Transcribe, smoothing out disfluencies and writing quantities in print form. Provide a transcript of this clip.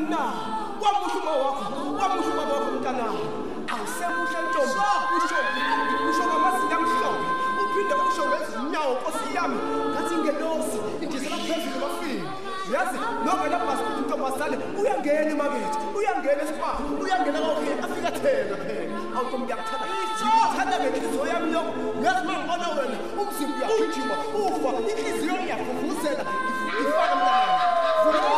na wamushuma wakho wamushuma wakho mntana awusemuhle ntombi usho ngamazinga amhlophe uphinde usho ngezinyawo Nkosi yami ngathi ngelosi indizela phezulu bafika yazi noma basi intombazane uyangena emakethe uyangena esipa uyangena koke afika thena phela awuthi ngiyakuthanda ngithanda ngenhliziyo yami yonke ngathi mangibona wena umzimba uyagijima ufa inhliziyo iyakuvuzela ifana mntana